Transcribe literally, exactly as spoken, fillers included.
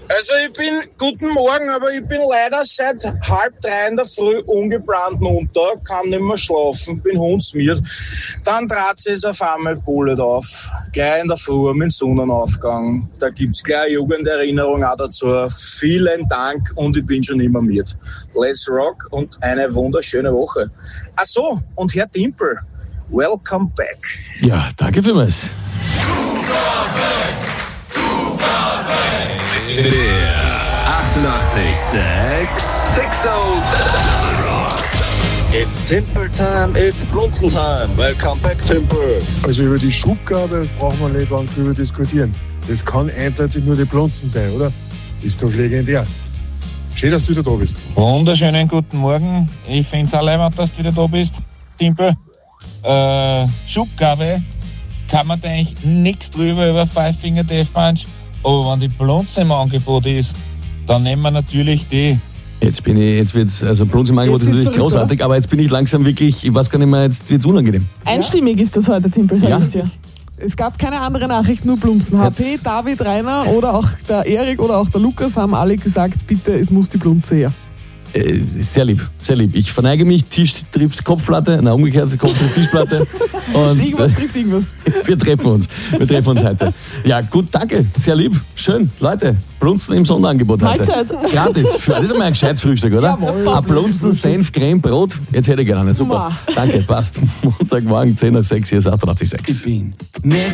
Also ich bin, guten Morgen, aber ich bin leider seit halb drei in der Früh ungeplant munter, kann nicht mehr schlafen, bin hundsmiert. Dann trat es auf einmal Bullet auf, gleich in der Früh mit Sonnenaufgang. Da gibt's gleich Jugenderinnerung auch dazu. Vielen Dank und ich bin schon immer mit. Let's rock und eine wunderschöne Woche. Ach so, und Herr Timpel, welcome back. Ja, danke vielmals. Der achtundachtzig sechs sechs Rock. It's Timpel time, it's Blunzen time. Welcome back, Timpel. Also über die Schubgabe brauchen wir nicht lang drüber diskutieren. Das kann eindeutig nur die Blunzen sein, oder? Ist doch legendär. Schön, dass du wieder da bist. Wunderschönen guten Morgen. Ich finde es auch leibend, dass du wieder da bist, Timpel. Äh, Schubgabe kann man da eigentlich nichts drüber über Five Finger Death Punch. Aber wenn die Blunze im Angebot ist, dann nehmen wir natürlich die. Jetzt bin ich, jetzt wird's, also Blunze im Angebot ist natürlich verrückt, großartig, oder? Aber jetzt bin ich langsam wirklich, ich weiß gar nicht mehr, jetzt wird's unangenehm. Einstimmig ist das heute, Timpel, ja. sagst du ja. Es gab keine andere Nachricht, nur Blunzen. H P, jetzt. David, Rainer oder auch der Erik oder auch der Lukas haben alle gesagt, bitte, es muss die Blunze her. Äh, sehr lieb, sehr lieb. Ich verneige mich, Tisch trifft Kopfplatte, na umgekehrt, Kopf trifft Tischplatte. Und irgendwas trifft irgendwas. Wir treffen uns, wir treffen uns heute. Ja gut, danke, sehr lieb, schön. Leute, Blunzen im Sonderangebot heute. Mahlzeit. Gratis, das ist einmal ein gescheites Frühstück, oder? Jawohl. Ein Blunzen, Senf, Creme, Brot, jetzt hätte ich gerne. Super, Ma. danke, passt. Montagmorgen, zehn nach sechs, hier ist achtundachtzig Komma sechs. Ich bin nicht